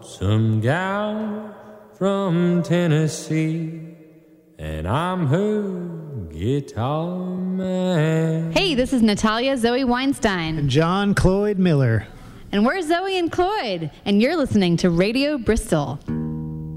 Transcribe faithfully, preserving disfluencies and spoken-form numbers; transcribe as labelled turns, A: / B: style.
A: some gal from Tennessee, and I'm her guitar man.
B: Hey, this is Natalia Zoe Weinstein.
C: And John Cloyd Miller.
B: And we're Zoe and Cloyd, and you're listening to Radio Bristol.